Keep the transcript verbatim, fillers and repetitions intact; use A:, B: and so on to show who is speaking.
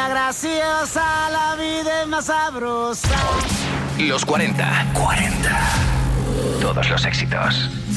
A: nena graciosa, la vida es más sabrosa.
B: Los cuarenta. cuarenta. Todos los éxitos.